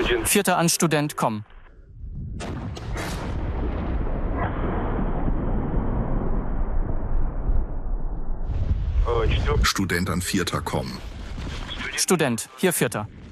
Vierter an Student, komm. Student an Vierter, komm. Student, hier Vierter.